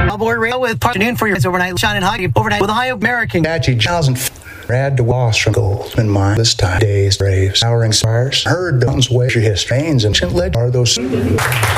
Board Radio with afternoon for your overnight shining hockey overnight with Ohio American. Catchy Giles and Rad to Wallace from gold in mind this time. Days, braves, towering spires. Heard the mountains wave your history. And ancient legend are those.